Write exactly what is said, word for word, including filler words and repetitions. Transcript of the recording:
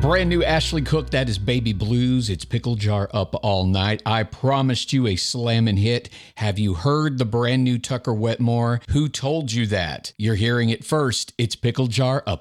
Brand new Ashley Cook, that is Baby Blues. It's Pickle Jar Up All Night. I promised you a slammin' hit. Have you heard the brand new Tucker Wetmore? Who told you that? You're hearing it first. It's Pickle Jar Up